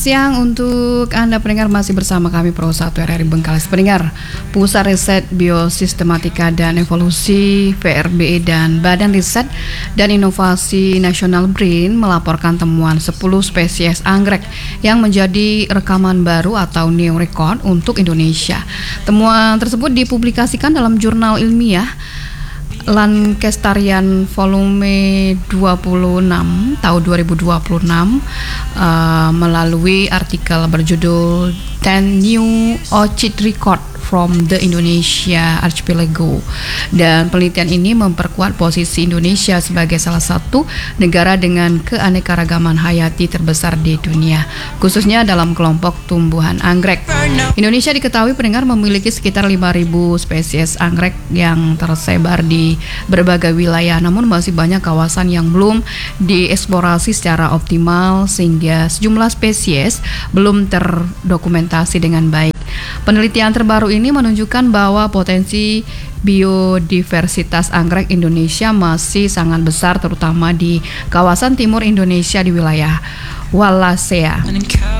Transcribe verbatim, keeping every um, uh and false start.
Siang untuk Anda pendengar, masih bersama kami Pro satu R R I Bengkalis. Pendengar, Pusat Riset Biosistematika dan Evolusi P R B E dan Badan Riset dan Inovasi Nasional BRIN melaporkan temuan sepuluh spesies anggrek yang menjadi rekaman baru atau new record untuk Indonesia. Temuan tersebut dipublikasikan dalam jurnal ilmiah Lancestarian volume dua puluh enam tahun dua ribu dua puluh enam uh, melalui artikel berjudul ten New Orchid Record from the Indonesia Archipelago. Dan penelitian ini memperkuat posisi Indonesia sebagai salah satu negara dengan keanekaragaman hayati terbesar di dunia, khususnya dalam kelompok tumbuhan anggrek. Indonesia diketahui pendengar memiliki sekitar lima ribu spesies anggrek yang tersebar di berbagai wilayah, namun masih banyak kawasan yang belum dieksplorasi secara optimal sehingga sejumlah spesies belum terdokumentasi dengan baik. Penelitian terbaru ini menunjukkan bahwa potensi biodiversitas anggrek Indonesia masih sangat besar, terutama di kawasan timur Indonesia di wilayah Wallacea.